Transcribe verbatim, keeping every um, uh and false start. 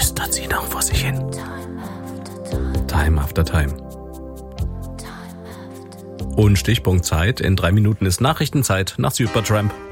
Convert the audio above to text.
flüstert sie noch vor sich hin. Time after time. Und Stichpunkt Zeit. In drei Minuten ist Nachrichtenzeit nach Supertramp.